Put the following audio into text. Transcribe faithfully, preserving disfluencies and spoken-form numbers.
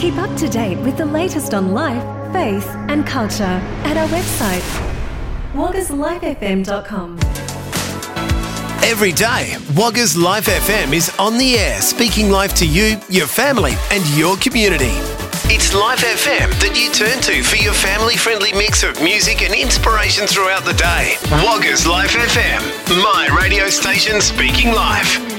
Keep up to date with the latest on life, faith and culture at our website, woggers life f m dot com. Every day, Woggers Life F M is on the air, speaking life to you, your family and your community. It's Life F M that you turn to for your family-friendly mix of music and inspiration throughout the day. Woggers Life F M, my radio station speaking life.